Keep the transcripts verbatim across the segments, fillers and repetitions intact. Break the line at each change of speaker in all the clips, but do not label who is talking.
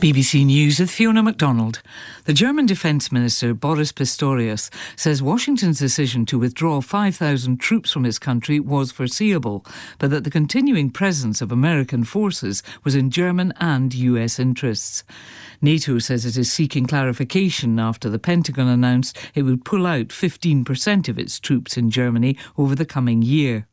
B B C News with Fiona MacDonald. The German Defence Minister Boris Pistorius says Washington's decision to withdraw five thousand troops from his country was foreseeable, but that the continuing presence of American forces was in German and U S interests. NATO says it is seeking clarification after the Pentagon announced it would pull out fifteen percent of its troops in Germany over the coming year.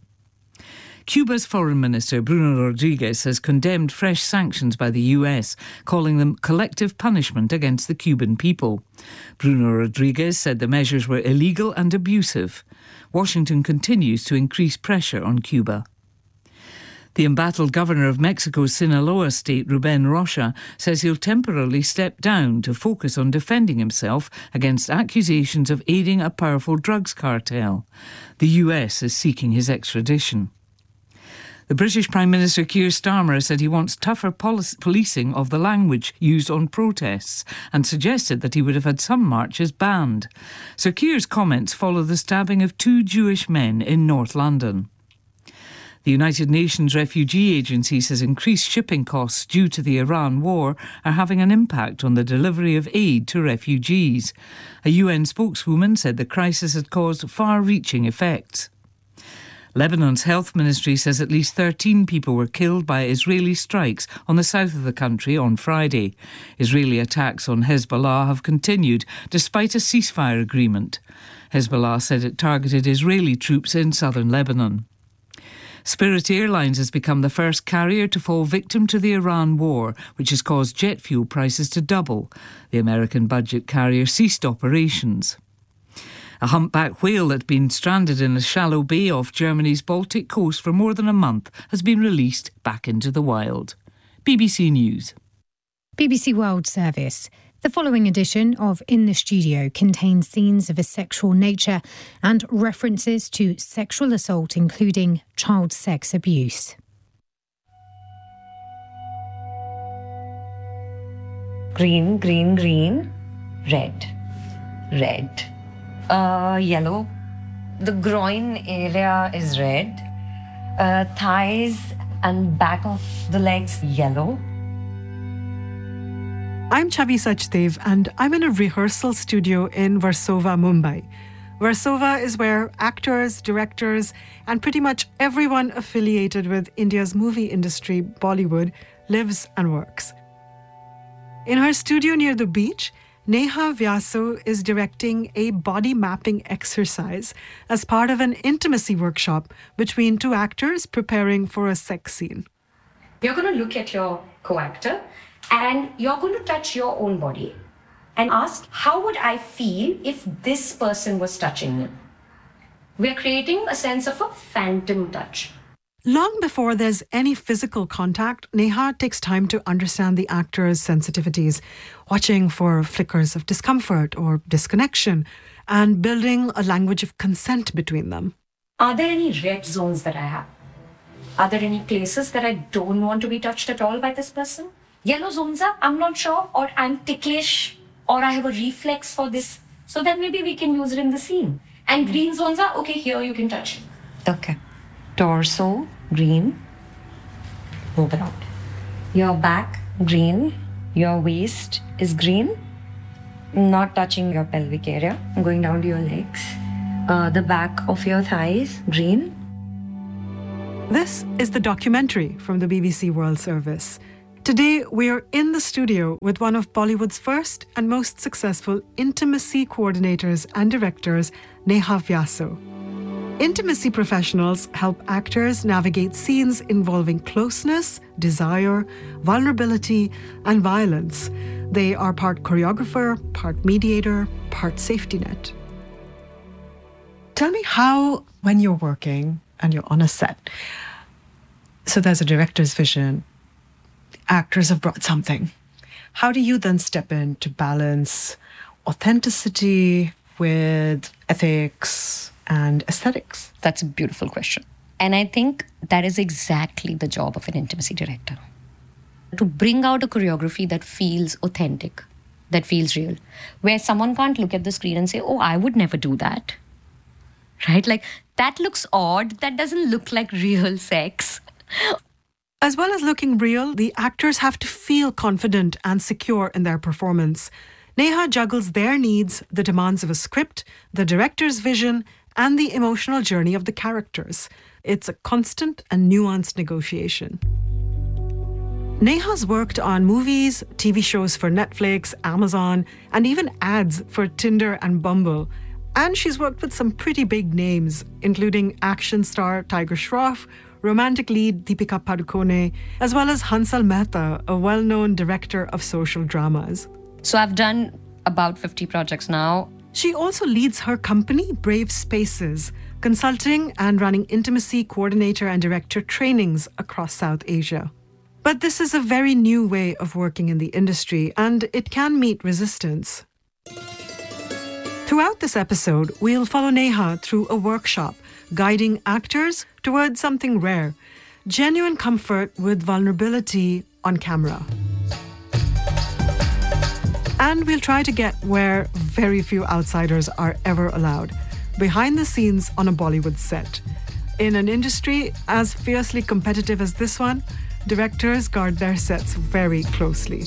Cuba's Foreign Minister Bruno Rodriguez has condemned fresh sanctions by the U S, calling them collective punishment against the Cuban people. Bruno Rodriguez said the measures were illegal and abusive. Washington continues to increase pressure on Cuba. The embattled governor of Mexico's Sinaloa state, Ruben Rocha, says he'll temporarily step down to focus on defending himself against accusations of aiding a powerful drugs cartel. The U S is seeking his extradition. The British Prime Minister Keir Starmer has said he wants tougher police policing of the language used on protests and suggested that he would have had some marches banned. Sir Keir's comments follow the stabbing of two Jewish men in North London. The United Nations Refugee Agency says increased shipping costs due to the Iran war are having an impact on the delivery of aid to refugees. A U N spokeswoman said the crisis had caused far-reaching effects. Lebanon's health ministry says at least thirteen people were killed by Israeli strikes on the south of the country on Friday. Israeli attacks on Hezbollah have continued despite a ceasefire agreement. Hezbollah said it targeted Israeli troops in southern Lebanon. Spirit Airlines has become the first carrier to fall victim to the Iran war, which has caused jet fuel prices to double. The American budget carrier ceased operations. A humpback whale that had been stranded in a shallow bay off Germany's Baltic coast for more than a month has been released back into the wild. B B C News.
B B C World Service. The following edition of In the Studio contains scenes of a sexual nature and references to sexual assault, including child sex abuse.
Green, green, green. Red, red. Uh, yellow. The groin area is red. Uh, thighs and back of the legs, yellow.
I'm Chavi Sachdev and I'm in a rehearsal studio in Versova, Mumbai. Versova is where actors, directors and pretty much everyone affiliated with India's movie industry, Bollywood, lives and works. In her studio near the beach, Neha Vyaso is directing a body mapping exercise as part of an intimacy workshop between two actors preparing for a sex scene.
You're going to look at your co-actor and you're going to touch your own body and ask, how would I feel if this person was touching me? We're creating a sense of a phantom touch.
Long before there's any physical contact, Neha takes time to understand the actor's sensitivities, watching for flickers of discomfort or disconnection, and building a language of consent between them.
Are there any red zones that I have? Are there any places that I don't want to be touched at all by this person? Yellow zones are, I'm not sure, or I'm ticklish, or I have a reflex for this. So then maybe we can use it in the scene. And green zones are, okay, here you can touch.
Okay. Torso, green. Move it out. Your back, green. Your waist is green. Not touching your pelvic area. Going down to your legs. Uh, the back of your thighs, green.
This is the documentary from the B B C World Service. Today, we are in the studio with one of Bollywood's first and most successful intimacy coordinators and directors, Neha Vyaso. Intimacy professionals help actors navigate scenes involving closeness, desire, vulnerability, and violence. They are part choreographer, part mediator, part safety net. Tell me how, when you're working and you're on a set, so there's a director's vision, the actors have brought something. How do you then step in to balance authenticity with ethics and aesthetics?
That's a beautiful question. And I think that is exactly the job of an intimacy director. To bring out a choreography that feels authentic, that feels real, where someone can't look at the screen and say, oh, I would never do that. Right? Like, that looks odd. That doesn't look like real sex.
As well as looking real, the actors have to feel confident and secure in their performance. Neha juggles their needs, the demands of a script, the director's vision, and the emotional journey of the characters. It's a constant and nuanced negotiation. Neha's worked on movies, T V shows for Netflix, Amazon, and even ads for Tinder and Bumble. And she's worked with some pretty big names, including action star Tiger Shroff, romantic lead Deepika Padukone, as well as Hansal Mehta, a well-known director of social dramas.
So I've done about fifty projects now.
She also leads her company, Brave Spaces, consulting and running intimacy coordinator and director trainings across South Asia. But this is a very new way of working in the industry, and it can meet resistance. Throughout this episode, we'll follow Neha through a workshop, guiding actors towards something rare, genuine comfort with vulnerability on camera. And we'll try to get where very few outsiders are ever allowed, behind the scenes on a Bollywood set. In an industry as fiercely competitive as this one, directors guard their sets very closely.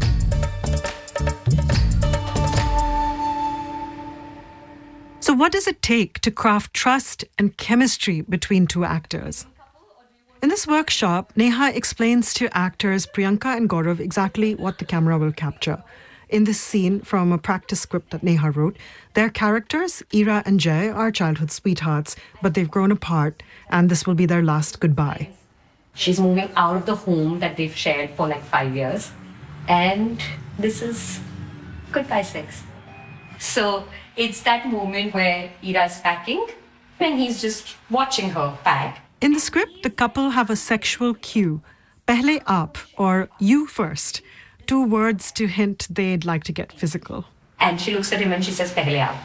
So what does it take to craft trust and chemistry between two actors? In this workshop, Neha explains to actors Priyanka and Gaurav exactly what the camera will capture. In this scene from a practice script that Neha wrote, their characters, Ira and Jay, are childhood sweethearts, but they've grown apart, and this will be their last goodbye.
She's moving out of the home that they've shared for like five years. And this is goodbye sex. So it's that moment where Ira's packing and he's just watching her pack.
In the script, the couple have a sexual cue, pehle aap, or you first, two words to hint they'd like to get physical.
And she looks at him and she says, pehle aap.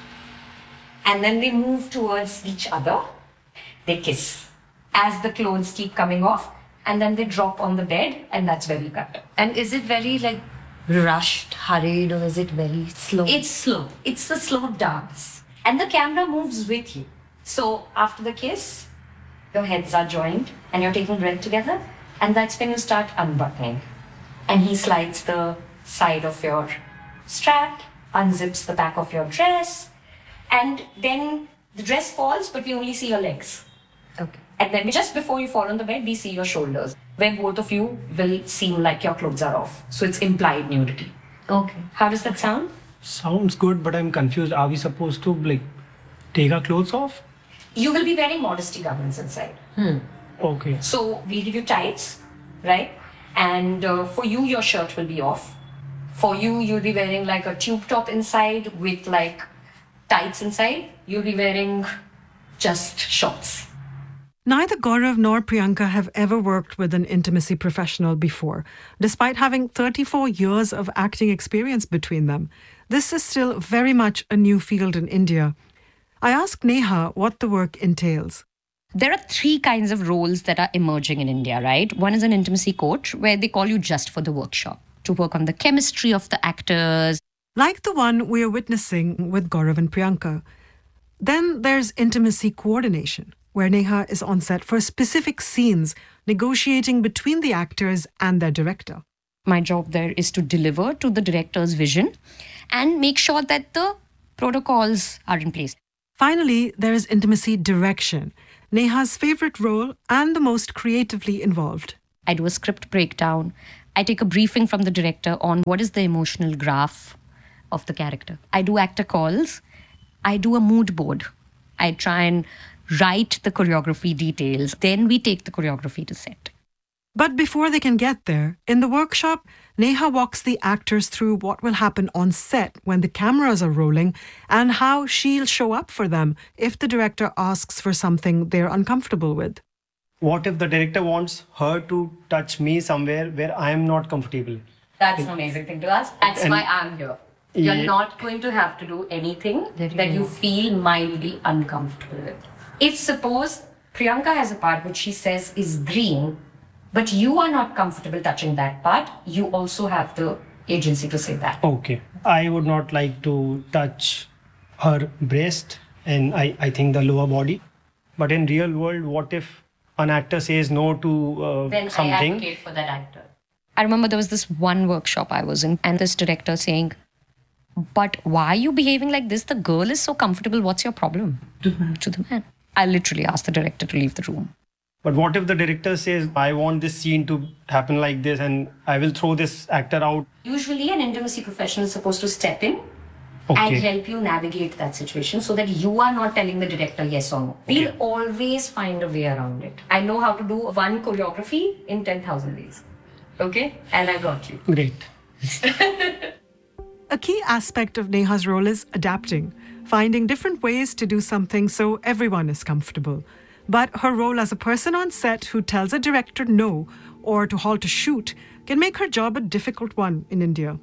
And then they move towards each other. They kiss as the clothes keep coming off. And then they drop on the bed, and that's where we cut.
And is it very like rushed, hurried, or is it very slow?
It's slow. It's a slow dance. And the camera moves with you. So after the kiss, your heads are joined and you're taking breath together. And that's when you start unbuttoning. And he slides the side of your strap, unzips the back of your dress. And then the dress falls, but we only see your legs.
Okay.
And then just before you fall on the bed, we see your shoulders, where both of you will seem like your clothes are off. So it's implied nudity.
Okay.
How does that sound?
Sounds good, but I'm confused. Are we supposed to like take our clothes off?
You will be wearing modesty garments inside.
Hmm.
Okay.
So we give you tights, right? And uh, for you, your shirt will be off. For you, you'll be wearing like a tube top inside with like tights inside. You'll be wearing just shorts.
Neither Gaurav nor Priyanka have ever worked with an intimacy professional before, despite having thirty-four years of acting experience between them. This is still very much a new field in India. I asked Neha what the work entails.
There are three kinds of roles that are emerging in India, right? One is an intimacy coach, where they call you just for the workshop to work on the chemistry of the actors.
Like the one we are witnessing with Gaurav and Priyanka. Then there's intimacy coordination, where Neha is on set for specific scenes, negotiating between the actors and their director.
My job there is to deliver to the director's vision and make sure that the protocols are in place.
Finally, there is intimacy direction, Neha's favorite role and the most creatively involved.
I do a script breakdown. I take a briefing from the director on what is the emotional graph of the character. I do actor calls. I do a mood board. I try and write the choreography details. Then we take the choreography to set.
But before they can get there, in the workshop, Neha walks the actors through what will happen on set when the cameras are rolling and how she'll show up for them if the director asks for something they're uncomfortable with.
What if the director wants her to touch me somewhere where I am not comfortable?
That's an amazing thing to ask. That's
And-
why I'm here. You're
Yeah.
not going to have to do anything
That you
that you
know.
feel mildly uncomfortable with. If suppose Priyanka has a part which she says is green, but you are not comfortable touching that part, you also have the agency to say that.
Okay. I would not like to touch her breast and I, I think the lower body. But in real world, what if an actor says no to uh,
then
something.
I advocate for that actor. I remember there was this one workshop I was in, and this director saying, "But why are you behaving like this? The girl is so comfortable. What's your problem?" To the man. To the man. I literally asked the director to leave the room.
But what if the director says, I want this scene to happen like this and I will throw this actor out?
Usually an intimacy professional is supposed to step in
Okay.
and help you navigate that situation so that you are not telling the director yes or no. We'll
Okay.
always find a way around it. I know how to do one choreography in ten thousand ways. Okay? And I got you.
Great.
A key aspect of Neha's role is adapting, finding different ways to do something so everyone is comfortable. But her role as a person on set who tells a director no or to halt a shoot can make her job a difficult one in India.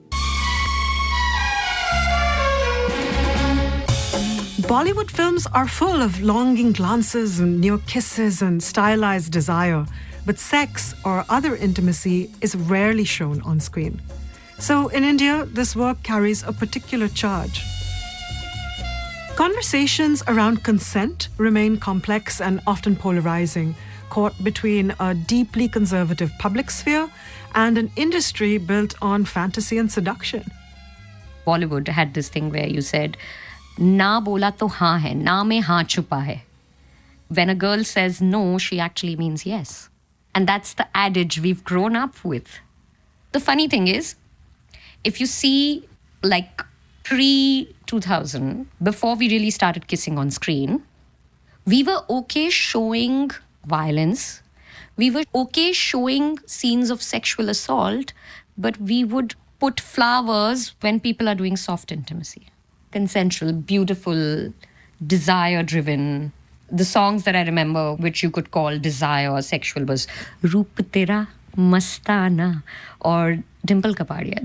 Bollywood films are full of longing glances and near kisses and stylized desire, but sex or other intimacy is rarely shown on screen. So in India, this work carries a particular charge. Conversations around consent remain complex and often polarizing, caught between a deeply conservative public sphere and an industry built on fantasy and seduction.
Bollywood had this thing where you said, "Na bola to haan hai, na mein haan chupa hai." When a girl says no, she actually means yes. And that's the adage we've grown up with. The funny thing is, if you see like pre two thousand, before we really started kissing on screen, we were okay showing violence. We were okay showing scenes of sexual assault, but we would put flowers when people are doing soft intimacy. Consensual, beautiful, desire-driven. The songs that I remember, which you could call desire or sexual, was Roop Tera Mastana or Dimple Kapadia,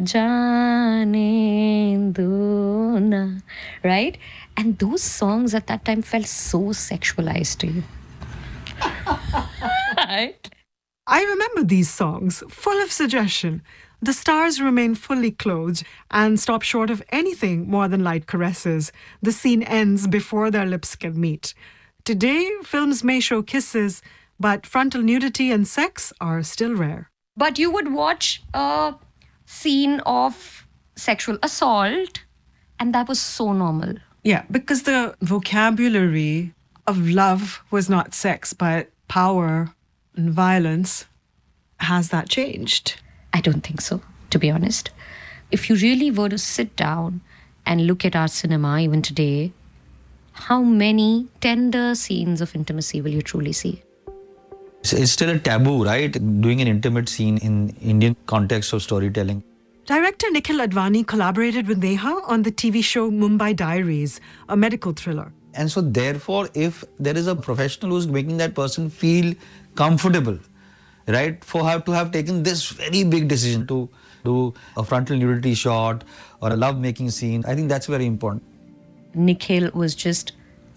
Jaane Do Na, right? And those songs at that time felt so sexualized to you. Right?
I remember these songs, full of suggestion. The stars remain fully clothed and stop short of anything more than light caresses. The scene ends before their lips can meet. Today, films may show kisses, but frontal nudity and sex are still rare.
But you would watch a scene of sexual assault, and that was so normal.
Yeah, because the vocabulary of love was not sex, but power and violence. Has that changed?
I don't think so, to be honest. If you really were to sit down and look at our cinema even today, how many tender scenes of intimacy will you truly see?
It's still a taboo, right? Doing an intimate scene in Indian context of storytelling.
Director Nikhil Advani collaborated with Neha on the T V show Mumbai Diaries, a medical thriller.
And so therefore, if there is a professional who's making that person feel comfortable, right, for her to have taken this very big decision to do a frontal nudity shot or a love-making scene, I think that's very important.
Nikhil was just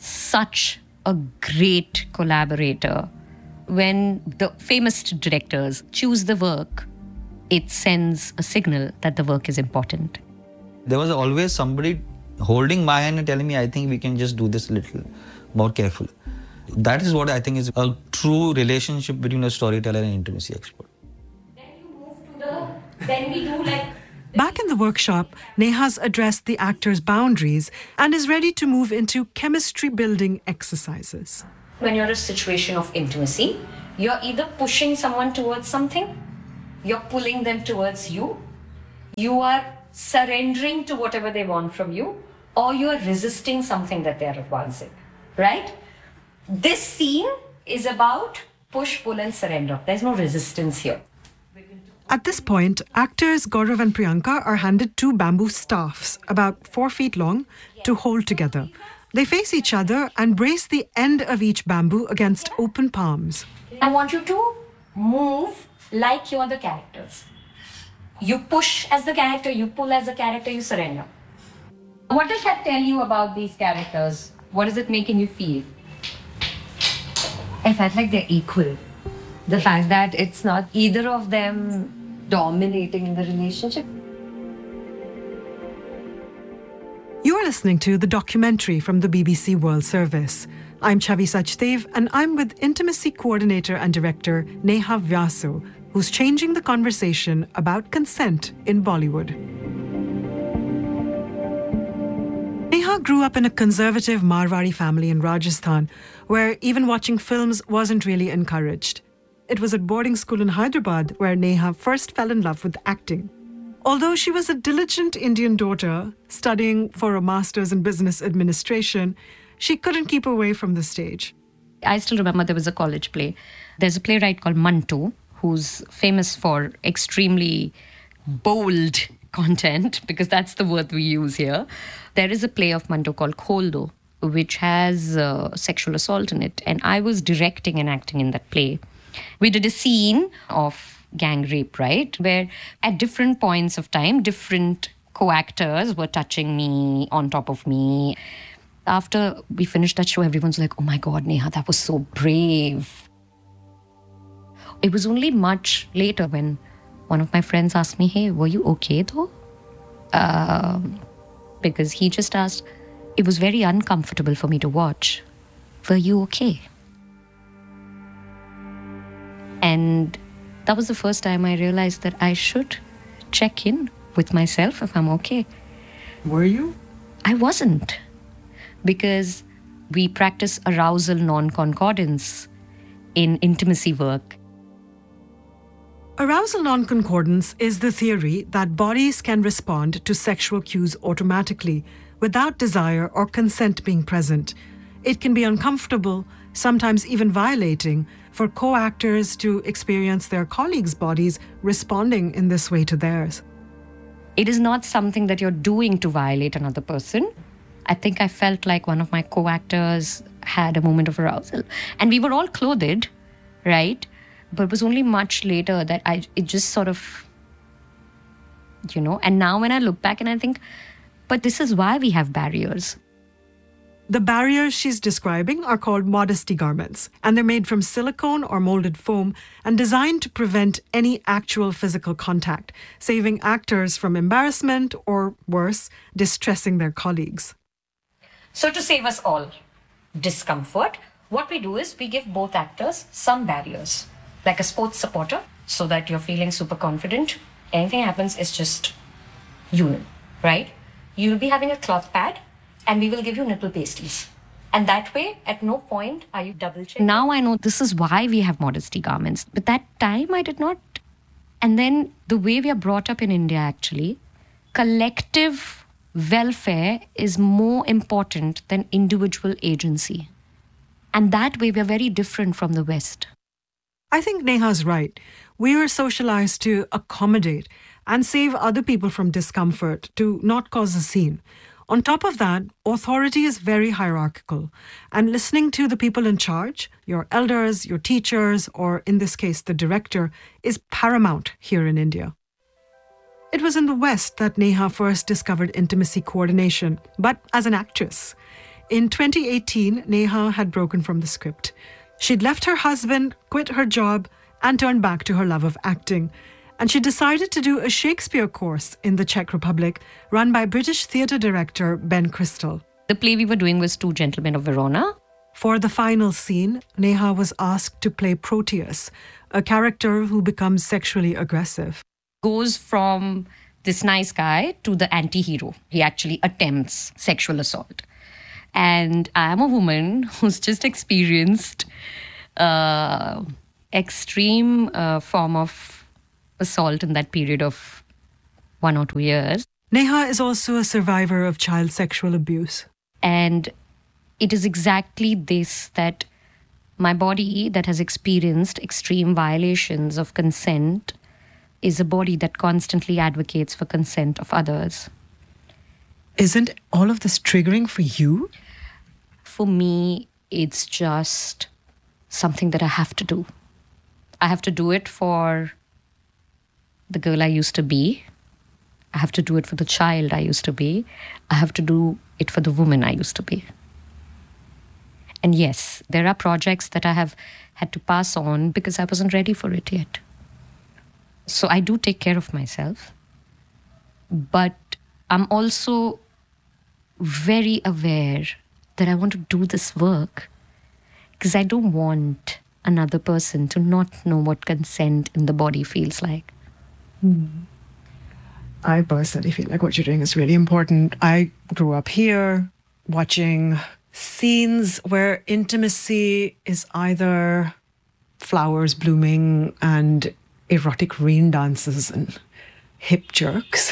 such a great collaborator. When the famous directors choose the work, it sends a signal that the work is important.
There was always somebody holding my hand and telling me, I think we can just do this a little more careful. That is what I think is a true relationship between a storyteller and intimacy expert.
Then you move to the, then we do like...
Back in the workshop, Neha's addressed the actor's boundaries and is ready to move into chemistry-building exercises.
When you're in a situation of intimacy, you're either pushing someone towards something, you're pulling them towards you, you are surrendering to whatever they want from you, or you are resisting something that they're advancing, right? This scene is about push, pull and surrender. There's no resistance here.
At this point, actors Gaurav and Priyanka are handed two bamboo staffs, about four feet long, to hold together. They face each other and brace the end of each bamboo against open palms.
I want you to move like you're the characters. You push as the character, you pull as the character, you surrender.
What does that tell you about these characters? What is it making you feel?
I felt like they're equal. The fact that it's not either of them dominating the relationship.
You are listening to the documentary from the B B C World Service. I'm Chavi Sachdev, and I'm with intimacy coordinator and director Neha Vyasu, who's changing the conversation about consent in Bollywood. Neha grew up in a conservative Marwari family in Rajasthan, where even watching films wasn't really encouraged. It was at boarding school in Hyderabad where Neha first fell in love with acting. Although she was a diligent Indian daughter, studying for a master's in business administration, she couldn't keep away from the stage.
I still remember there was a college play. There's a playwright called Mantu, who's famous for extremely bold content, because that's the word we use here. There is a play of Mantu called Kholdo, which has uh, sexual assault in it. And I was directing and acting in that play. We did a scene of gang rape, right? Where at different points of time, different co-actors were touching me, on top of me. After we finished that show, everyone's like, oh my God, Neha, that was so brave. It was only much later when one of my friends asked me, hey, were you okay though? Um, because he just asked, it was very uncomfortable for me to watch. Were you okay? And that was the first time I realized that I should check in with myself if I'm okay.
Were you?
I wasn't. Because we practice arousal non-concordance in intimacy work.
Arousal non-concordance is the theory that bodies can respond to sexual cues automatically without desire or consent being present. It can be uncomfortable, sometimes even violating, for co-actors to experience their colleagues' bodies responding in this way to theirs.
It is not something that you're doing to violate another person. I think I felt like one of my co-actors had a moment of arousal. And we were all clothed, right? But it was only much later that I it just sort of, you know, and now when I look back and I think, but this is why we have barriers.
The barriers she's describing are called modesty garments, and they're made from silicone or molded foam and designed to prevent any actual physical contact, saving actors from embarrassment or, worse, distressing their colleagues.
So to save us all discomfort, what we do is we give both actors some barriers, like a sports supporter, so that you're feeling super confident. Anything happens, it's just you, right? You'll be having a cloth pad, and we will give you nipple pasties. And that way, at no point are you double checking.
Now I know this is why we have modesty garments. But that time I did not. And then the way we are brought up in India, actually, collective welfare is more important than individual agency. And that way we are very different from the West.
I think Neha's right. We are socialized to accommodate and save other people from discomfort, to not cause a scene. On top of that, authority is very hierarchical, and listening to the people in charge, your elders, your teachers, or in this case, the director, is paramount here in India. It was in the West that Neha first discovered intimacy coordination, but as an actress. In twenty eighteen, Neha had broken from the script. She'd left her husband, quit her job, and turned back to her love of acting. And she decided to do a Shakespeare course in the Czech Republic, run by British theatre director Ben Crystal.
The play we were doing was Two Gentlemen of Verona.
For the final scene, Neha was asked to play Proteus, a character who becomes sexually aggressive.
Goes from this nice guy to the anti-hero. He actually attempts sexual assault. And I am a woman who's just experienced uh, extreme uh, form of assault in that period of one or two years.
Neha is also a survivor of child sexual abuse.
And it is exactly this, that my body that has experienced extreme violations of consent is a body that constantly advocates for consent of others.
Isn't all of this triggering for you?
For me, it's just something that I have to do. I have to do it for the girl I used to be. I have to do it for the child I used to be. I have to do it for the woman I used to be. And yes, there are projects that I have had to pass on because I wasn't ready for it yet. So I do take care of myself. But I'm also very aware that I want to do this work Because I don't want another person to not know what consent in the body feels like.
Mm. I personally feel like what you're doing is really important. I grew up here watching scenes where intimacy is either flowers blooming and erotic rain dances and hip jerks,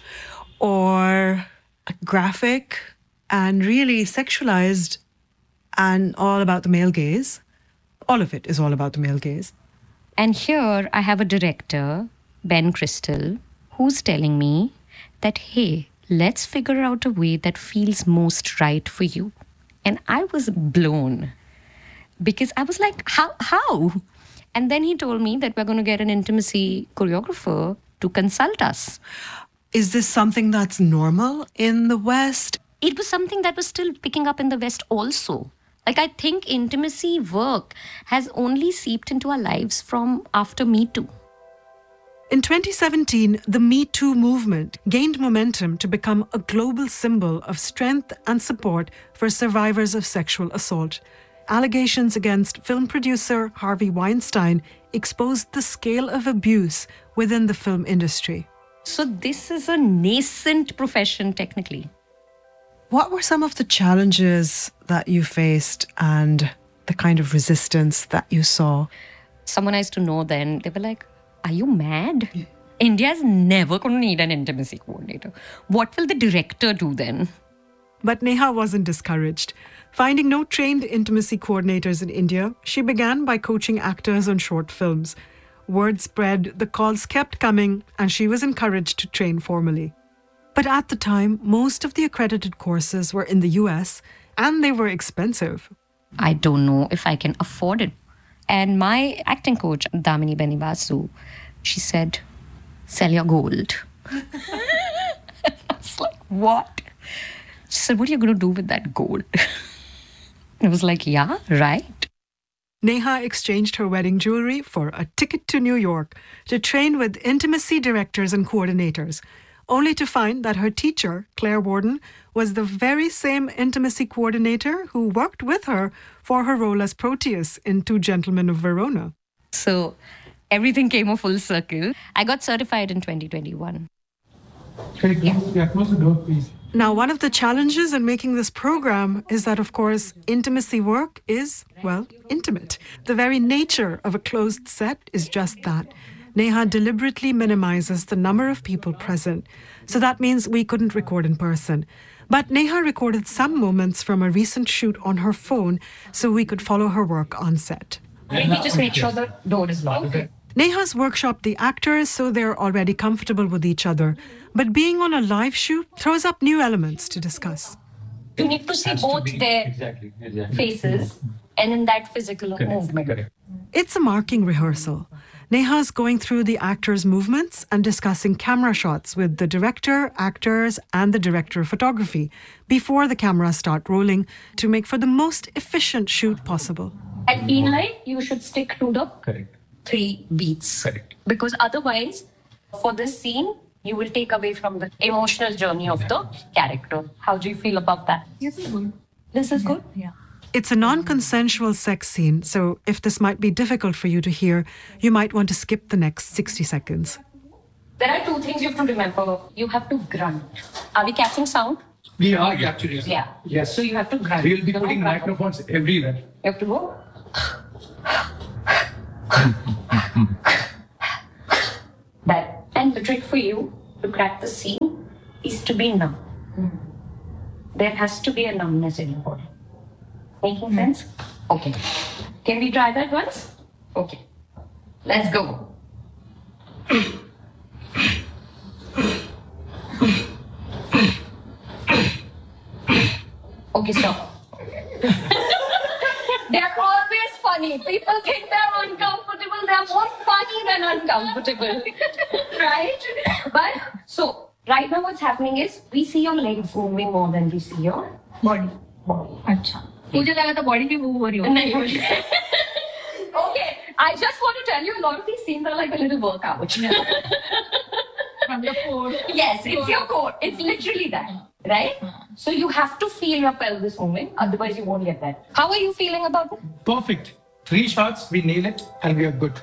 or graphic and really sexualized and all about the male gaze. All of it is all about the male gaze.
And here I have a director, Ben Crystal, who's telling me that, hey, let's figure out a way that feels most right for you. And I was blown because I was like, how? How? And then he told me that we're going to get an intimacy choreographer to consult us.
Is this something that's normal in the West?
It was something that was still picking up in the West also. Like, I think intimacy work has only seeped into our lives from after Me Too.
In twenty seventeen, the Me Too movement gained momentum to become a global symbol of strength and support for survivors of sexual assault. Allegations against film producer Harvey Weinstein exposed the scale of abuse within the film industry.
So this is a nascent profession, technically.
What were some of the challenges that you faced and the kind of resistance that you saw?
Someone I used to know then, they were like, are you mad? India's never going to need an intimacy coordinator. What will the director do then?
But Neha wasn't discouraged. Finding no trained intimacy coordinators in India, she began by coaching actors on short films. Word spread, the calls kept coming, and she was encouraged to train formally. But at the time, most of the accredited courses were in the U S, and they were expensive.
I don't know if I can afford it. And my acting coach, Damini Benibasu, she said, sell your gold. I was like, what? She said, what are you going to do with that gold? I was like, yeah, right.
Neha exchanged her wedding jewelry for a ticket to New York to train with intimacy directors and coordinators, only to find that her teacher, Claire Warden, was the very same intimacy coordinator who worked with her for her role as Proteus in Two Gentlemen of Verona.
So everything came a full circle. I got certified in twenty twenty-one.
Yeah. Yeah, close the door, please.
Now, one of the challenges in making this program is that, of course, intimacy work is, well, intimate. The very nature of a closed set is just that. Neha deliberately minimizes the number of people present. So that means we couldn't record in person. But Neha recorded some moments from a recent shoot on her phone so we could follow her work on set.
Maybe just make sure the door is locked. Okay.
Neha's workshopped the actors so they're already comfortable with each other. But being on a live shoot throws up new elements to discuss.
You need to see both to their exactly, exactly. faces and in that physical correct, movement. Correct.
It's a marking rehearsal. Neha's going through the actors' movements and discussing camera shots with the director, actors, and the director of photography before the cameras start rolling to make for the most efficient shoot possible.
I feel like you should stick to the
correct.
three beats.
Correct.
Because otherwise, for this scene, you will take away from the emotional journey of the character. How do you feel about that?
This is good.
This is good? Yeah.
It's a non-consensual sex scene, so if this might be difficult for you to hear, you might want to skip the next sixty seconds.
There are two things you have to remember. You have to grunt. Are we catching sound?
We are capturing sound.
Yeah.
Yes.
So you have to grunt.
We will be putting microphones everywhere.
You have to go. That. And the trick for you to crack the scene is to be numb. Mm. There has to be a numbness in your body. Making mm. sense? Okay. Can we try that once? Okay. Let's go. Okay, stop. They're always funny. People think they're uncomfortable. They're more funny than uncomfortable. Right? But, so, right now what's happening is, we see your legs moving more than we see your body. Body. Achha. मुझे लगा था body भी move हो रही होगी. Okay, I just want to tell you, a lot of these scenes are like a little workout.
From the core.
Yes, it's your core. It's literally that. Right? So you have to feel your pelvis moving, otherwise you won't get that. How are you feeling about it?
Perfect. Three shots, we nail it, and we are good.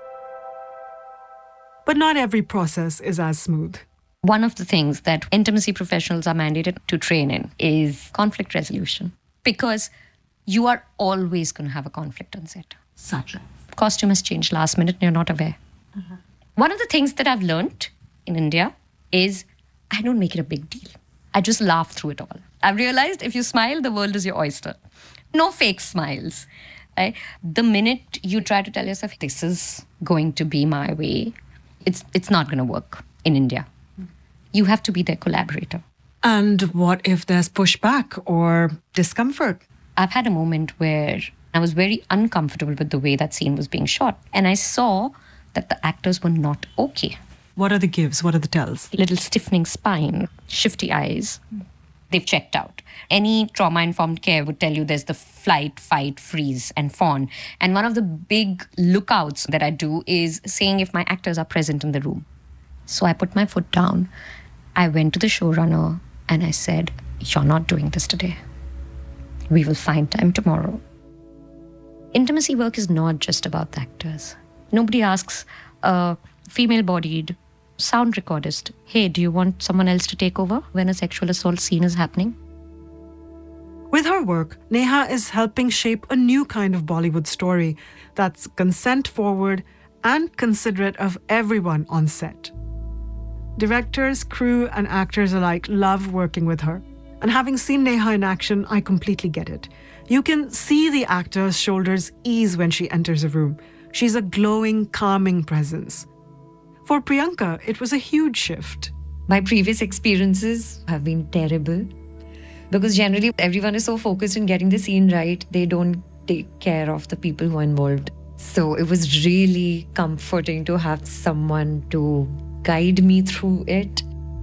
But not every process is as smooth.
One of the things that intimacy professionals are mandated to train in is conflict resolution. Because you are always going to have a conflict on set.
Such a.
Costume has changed last minute and you're not aware.
Uh-huh.
One of the things that I've learned in India is I don't make it a big deal. I just laugh through it all. I've realized if you smile, the world is your oyster. No fake smiles. Right? The minute you try to tell yourself, this is going to be my way, it's it's not going to work in India. You have to be their collaborator.
And what if there's pushback or discomfort?
I've had a moment where I was very uncomfortable with the way that scene was being shot. And I saw that the actors were not okay.
What are the gives? What are the tells?
Little stiffening spine, shifty eyes. They've checked out. Any trauma-informed care would tell you there's the flight, fight, freeze, and fawn. And one of the big lookouts that I do is saying if my actors are present in the room. So I put my foot down. I went to the showrunner and I said, you're not doing this today. We will find time tomorrow. Intimacy work is not just about the actors. Nobody asks a female-bodied sound recordist, hey, do you want someone else to take over when a sexual assault scene is happening?
With her work, Neha is helping shape a new kind of Bollywood story that's consent-forward and considerate of everyone on set. Directors, crew, and actors alike love working with her. And having seen Neha in action, I completely get it. You can see the actor's shoulders ease when she enters a room. She's a glowing, calming presence. For Priyanka, it was a huge shift.
My previous experiences have been terrible because generally everyone is so focused on getting the scene right, they don't take care of the people who are involved. So it was really comforting to have someone to guide me through it.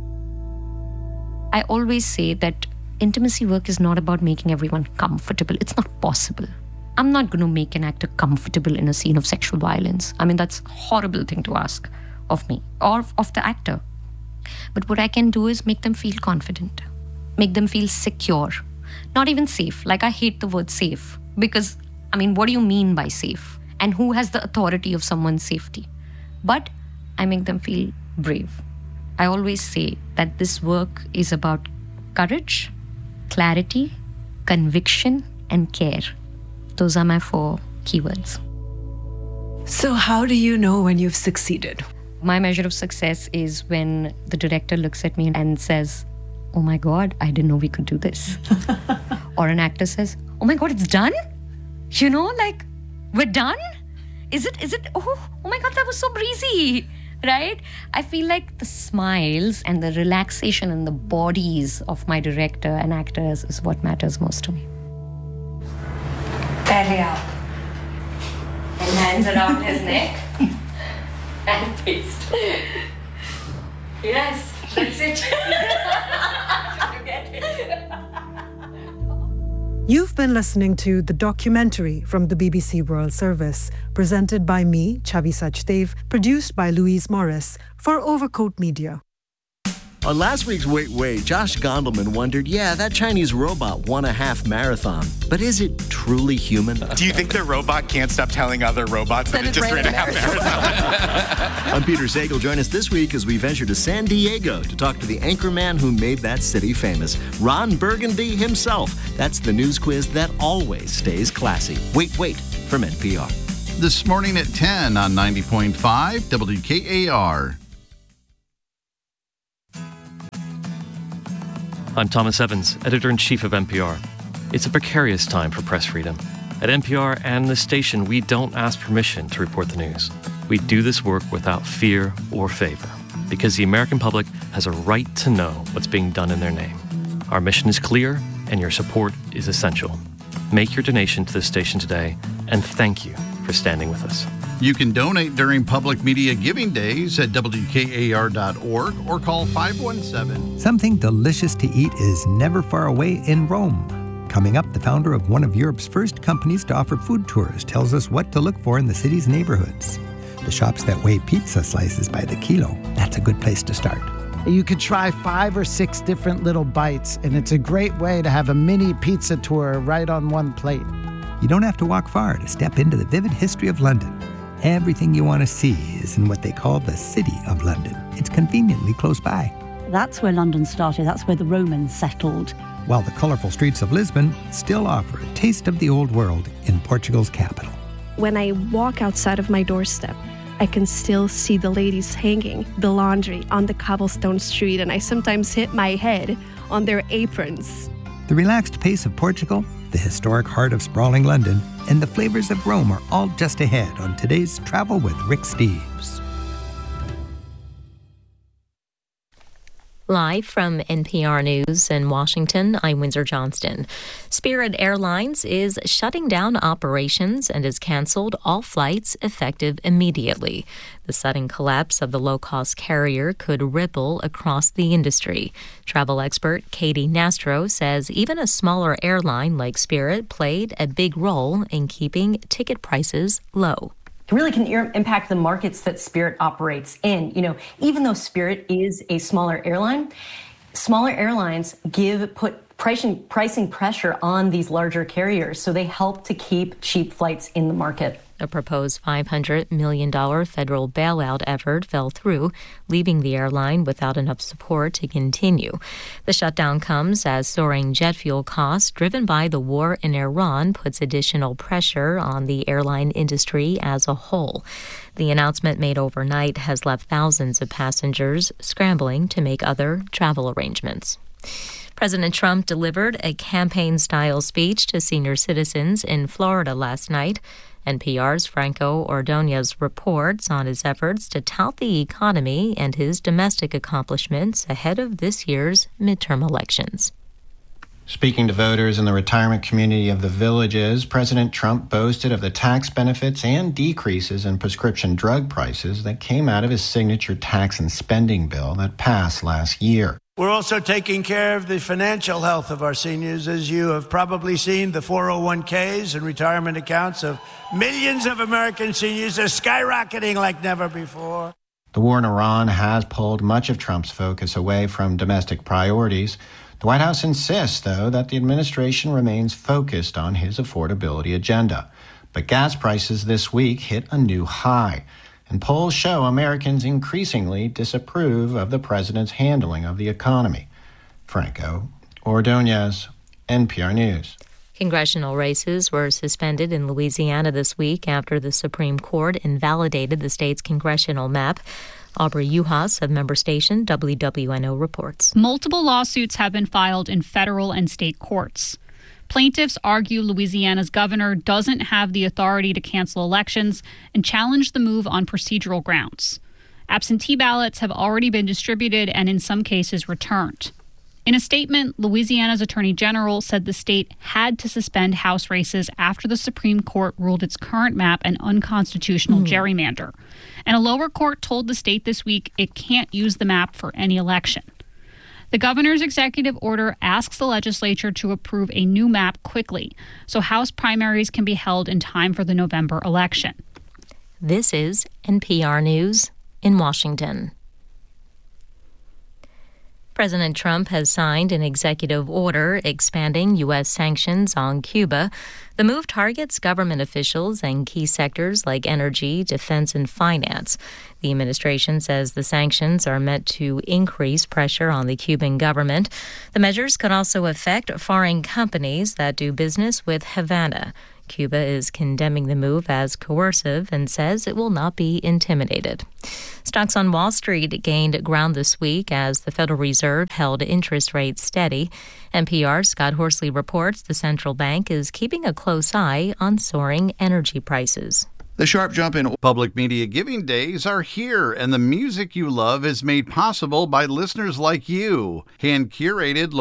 I always say that intimacy work is not about making everyone comfortable. It's not possible. I'm not going to make an actor comfortable in a scene of sexual violence. I mean, that's a horrible thing to ask of me or of the actor. But what I can do is make them feel confident, make them feel secure, not even safe. Like, I hate the word safe because, I mean, what do you mean by safe? And who has the authority of someone's safety? But I make them feel brave. I always say that this work is about courage, clarity, conviction, and care. Those are my four keywords.
So how do you know when you've succeeded?
My measure of success is when the director looks at me and says, oh my God, I didn't know we could do this. Or an actor says, oh my God, it's done? You know, like, we're done? Is it, is it, oh, oh my God, that was so breezy, right? I feel like the smiles and the relaxation in the bodies of my director and actors is what matters most to me.
Belly up. And hands around his neck. And paste. Yes, that's it. You get it.
You've been listening to the documentary from the B B C World Service, presented by me, Chavi Sachdev, produced by Louise Morris for Overcoat Media.
On last week's Wait Wait, Josh Gondelman wondered, yeah, that Chinese robot won a half marathon, but is it truly human?
Do you think the robot can't stop telling other robots that, that it just ran a half marathon?
I'm Peter Sagal. Join us this week as we venture to San Diego to talk to the anchorman who made that city famous, Ron Burgundy himself. That's the news quiz that always stays classy. Wait Wait from N P R.
This morning at ten on ninety point five W K A R.
I'm Thomas Evans, editor-in-chief of N P R. It's a precarious time for press freedom. At N P R and this station, we don't ask permission to report the news. We do this work without fear or favor, because the American public has a right to know what's being done in their name. Our mission is clear, and your support is essential. Make your donation to this station today, and thank you for standing with us.
You can donate during Public Media Giving Days at W K A R dot org or call five one seven.
Something delicious to eat is never far away in Rome. Coming up, the founder of one of Europe's first companies to offer food tours tells us what to look for in the city's neighborhoods. The shops that weigh pizza slices by the kilo, that's a good place to start.
You could try five or six different little bites, and it's a great way to have a mini pizza tour right on one plate.
You don't have to walk far to step into the vivid history of London. Everything you want to see is in what they call the City of London. It's conveniently close by.
That's where London started. That's where the Romans settled.
While the colourful streets of Lisbon still offer a taste of the old world in Portugal's capital.
When I walk outside of my doorstep, I can still see the ladies hanging the laundry on the cobblestone street, and I sometimes hit my head on their aprons.
The relaxed pace of Portugal, the historic heart of sprawling London, and the flavors of Rome are all just ahead on today's Travel with Rick Steves.
Live from N P R News in Washington, I'm Windsor Johnston. Spirit Airlines is shutting down operations and has canceled all flights effective immediately. The sudden collapse of the low-cost carrier could ripple across the industry. Travel expert Katie Nastro says even a smaller airline like Spirit played a big role in keeping ticket prices low.
It really can impact the markets that Spirit operates in. You know, even though Spirit is a smaller airline, smaller airlines give put pricing pricing pressure on these larger carriers, so they help to keep cheap flights in the market.
A proposed five hundred million dollars federal bailout effort fell through, leaving the airline without enough support to continue. The shutdown comes as soaring jet fuel costs driven by the war in Iran puts additional pressure on the airline industry as a whole. The announcement made overnight has left thousands of passengers scrambling to make other travel arrangements. President Trump delivered a campaign-style speech to senior citizens in Florida last night. N P R's Franco Ordonez reports on his efforts to tout the economy and his domestic accomplishments ahead of this year's midterm elections.
Speaking to voters in the retirement community of the Villages, President Trump boasted of the tax benefits and decreases in prescription drug prices that came out of his signature tax and spending bill that passed last year.
We're also taking care of the financial health of our seniors. As you have probably seen, the four oh one k's and retirement accounts of millions of American seniors are skyrocketing like never before.
The war in Iran has pulled much of Trump's focus away from domestic priorities. The White House insists, though, that the administration remains focused on his affordability agenda. But gas prices this week hit a new high. And polls show Americans increasingly disapprove of the president's handling of the economy. Franco Ordonez, N P R News.
Congressional races were suspended in Louisiana this week after the Supreme Court invalidated the state's congressional map. Aubrey Uhas of member station W W N O reports.
Multiple lawsuits have been filed in federal and state courts. Plaintiffs argue Louisiana's governor doesn't have the authority to cancel elections and challenge the move on procedural grounds. Absentee ballots have already been distributed and in some cases returned. In a statement, Louisiana's Attorney General said the state had to suspend House races after the Supreme Court ruled its current map an unconstitutional mm. gerrymander. And a lower court told the state this week it can't use the map for any election. The governor's executive order asks the legislature to approve a new map quickly so House primaries can be held in time for the November election.
This is N P R News in Washington. President Trump has signed an executive order expanding U S sanctions on Cuba. The move targets government officials and key sectors like energy, defense, and finance. The administration says the sanctions are meant to increase pressure on the Cuban government. The measures could also affect foreign companies that do business with Havana. Cuba is condemning the move as coercive and says it will not be intimidated. Stocks on Wall Street gained ground this week as the Federal Reserve held interest rates steady. N P R's Scott Horsley reports the central bank is keeping a close eye on soaring energy prices.
The sharp jump in public media giving days are here, and the music you love is made possible by listeners like you. Hand-curated